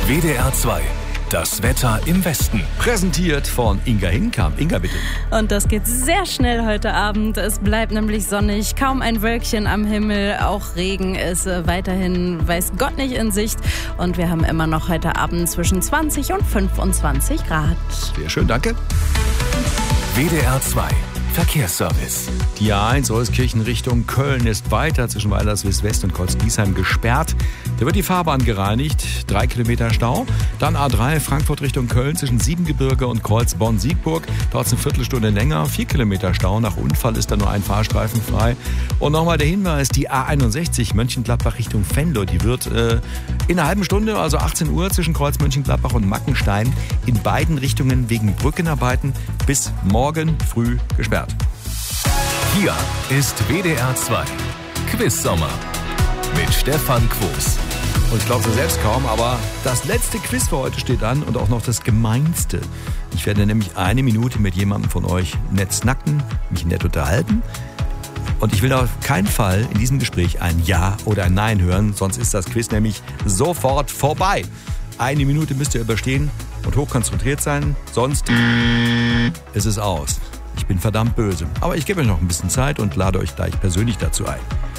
WDR 2. Das Wetter im Westen. Präsentiert von Inga Hinkamp. Inga, bitte. Und das geht sehr schnell heute Abend. Es bleibt nämlich sonnig, kaum ein Wölkchen am Himmel. Auch Regen ist weiterhin, weiß Gott, nicht in Sicht. Und wir haben immer noch heute Abend zwischen 20 und 25 Grad. Sehr schön, danke. WDR 2. Verkehrsservice. Die A1 Euskirchen Richtung Köln ist weiter zwischen Weilerswist West und Kreuz-Giesheim gesperrt. Da wird die Fahrbahn gereinigt, 3 Kilometer Stau. Dann A3 Frankfurt Richtung Köln zwischen Siebengebirge und Kreuz Bonn-Siegburg. Dort eine Viertelstunde länger, 4 Kilometer Stau. Nach Unfall ist da nur ein Fahrstreifen frei. Und nochmal der Hinweis, die A61 Mönchengladbach Richtung Venlo, die wird in einer halben Stunde, also 18 Uhr, zwischen Kreuz Mönchengladbach und Mackenstein in beiden Richtungen wegen Brückenarbeiten bis morgen früh gesperrt. Hier ist WDR 2. Quiz-Sommer mit Stefan Quos. Und ich glaube so selbst kaum, aber das letzte Quiz für heute steht an und auch noch das gemeinste. Ich werde nämlich 1 Minute mit jemandem von euch nett snacken, mich nett unterhalten. Und ich will auf keinen Fall in diesem Gespräch ein Ja oder ein Nein hören, sonst ist das Quiz nämlich sofort vorbei. 1 Minute müsst ihr überstehen und hochkonzentriert sein, sonst ist es aus. Ich bin verdammt böse. Aber ich gebe euch noch ein bisschen Zeit und lade euch gleich persönlich dazu ein.